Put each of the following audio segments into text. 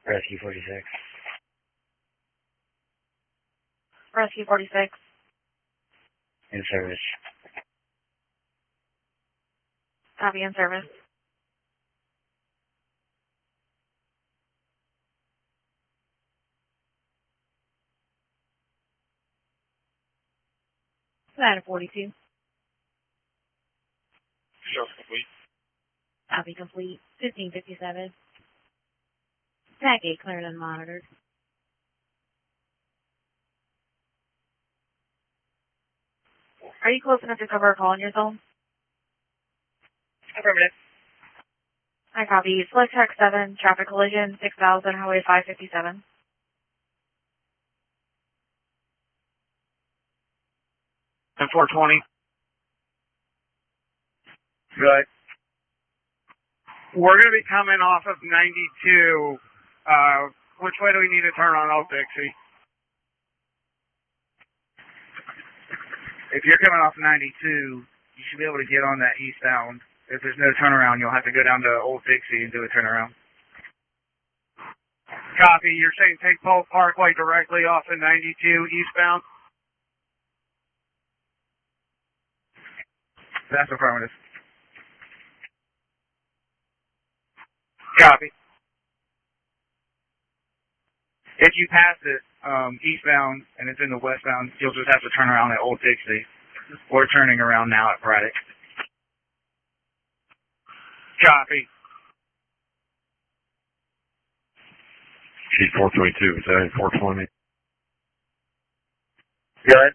Rescue 46. Rescue 46. In service. Copy, in service. Ladder 42. Show complete. Copy complete. 1557. Tag 8 cleared and monitored. Are you close enough to cover a call in your zone? Affirmative. I copy. Select track 7, traffic collision, 6000, highway 557. And 420. Good. We're going to be coming off of 92. Which way do we need to turn on Old Dixie? If you're coming off 92, you should be able to get on that eastbound. If there's no turnaround, you'll have to go down to Old Dixie and do a turnaround. Copy. You're saying take Polk Parkway directly off of 92 eastbound? That's affirmative. Copy. If you pass it eastbound and it's in the westbound, you'll just have to turn around at Old Dixie. We're turning around now at Braddock. Copy. Chief 422, Battalion 420. Good.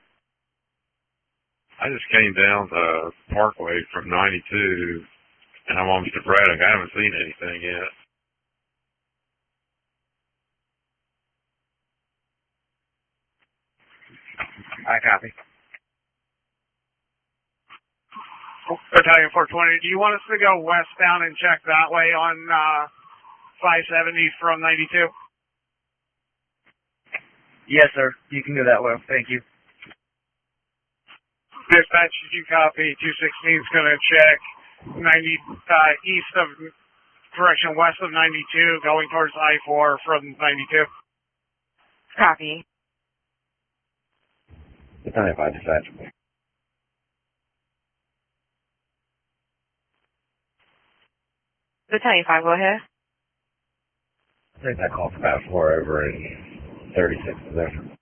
I just came down the Parkway from 92, and I'm almost to Braddock. I haven't seen anything yet. I copy. Battalion 420, do you want us to go westbound and check that way on 570 from 92? Yes, sir. You can go that way. Thank you. Dispatch, did you copy? 216 is going to check 90 east of, correction, west of 92, going towards I-4 from 92. Copy. Battalion 5 dispatch. Battalion 5, go ahead. I think that call for about 4 over in 36 position.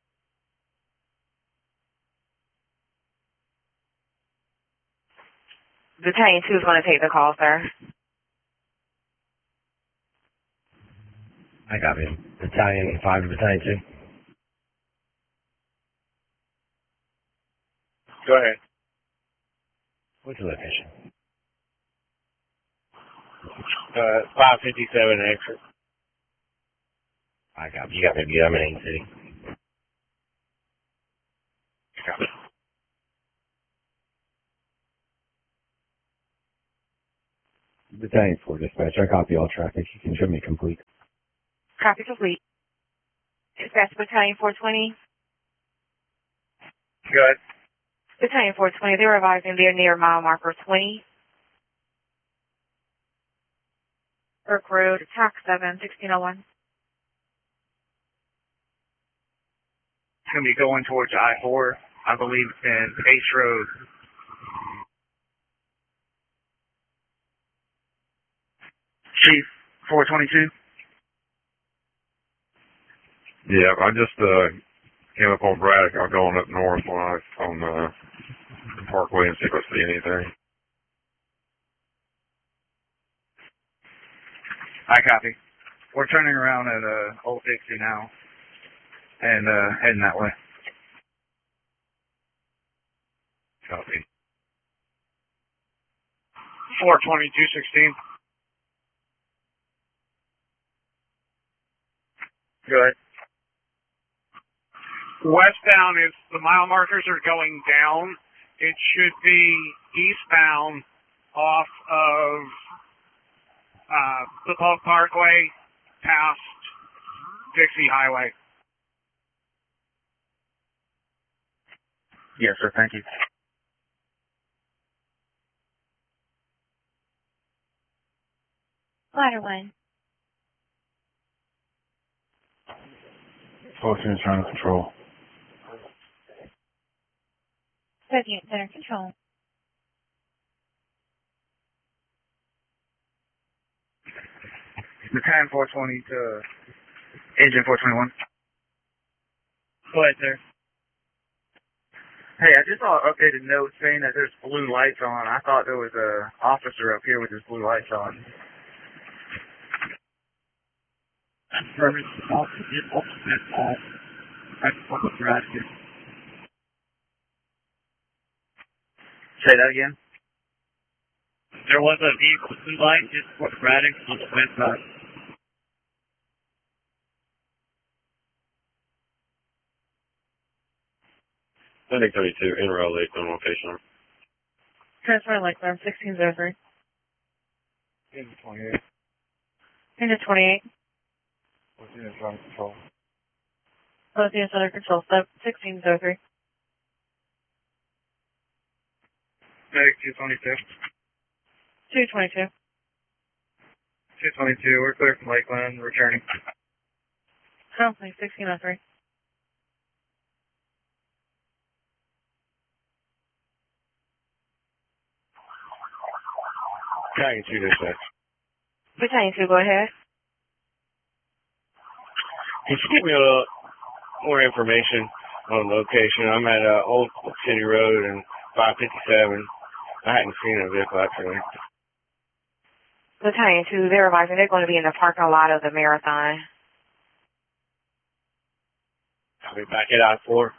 Battalion 2 is going to take the call, sir. I copy. Battalion 5 to Battalion 2. Go ahead. What's the location? 557 exit. I copy. You got me beat. I'm in Ain City. Copy. Battalion 4 dispatch. I copy all traffic. You can show me complete. Copy complete. Dispatch Battalion 420. Good. Battalion 420, they're advising they're near mile marker 20. Burke Road, track 7, 1601. It's going to be going towards I-4, I believe, and Ace Road. Chief 422. Yeah, I just came up on Braddock. I'm going up north on the Parkway and see if I see anything. I copy. We're turning around at Old Dixie now and heading that way. Copy. 42216. Good. Westbound is the mile markers are going down. It should be eastbound off of the Polk Parkway past Dixie Highway. Yes, sir. Thank you. Ladder 1. 14 is trying to control. 58 center control. Battalion 420 to Engine 421. Go ahead, sir. Hey, I just saw an updated note saying that there's blue lights on. I thought there was a officer up here with his blue lights on. Perfect. Say that again? There was a vehicle blue light just for Braddock on the west side. Medic 32, in row late on location. Transfer Lakeland 1603. Engine 28. Engine 28. 14 is trying to control. Both units under control. 1603. Medic 222. 222. 222, we're clear from Lakeland, returning. Company 1603. Battalion 2 dispatch. Battalion 2, go ahead. Can you give me more information on the location? I'm at Old City Road and 557. I hadn't seen a vehicle actually. Battalion 2, they're advising they're going to be in the parking lot of the marathon. I'll be back at I-4.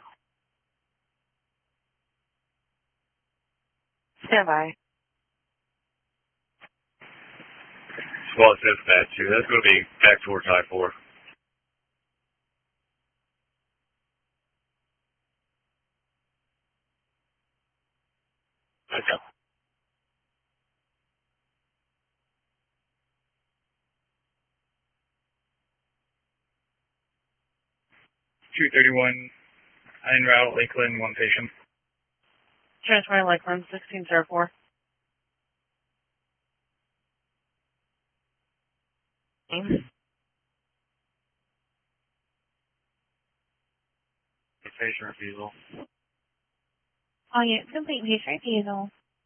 Stand by. Squad dispatch 2, that's going to be back towards I-4. Okay. En route, Lakeland, one patient. Transfer Lakeland 1604. Patient refusal. Oh, yeah, complete patient refusal.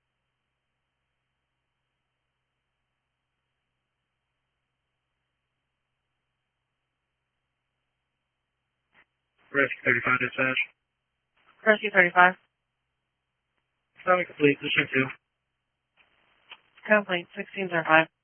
Rescue 35 dispatch. Rescue 35. Summit complete, position 2. Complete 1605.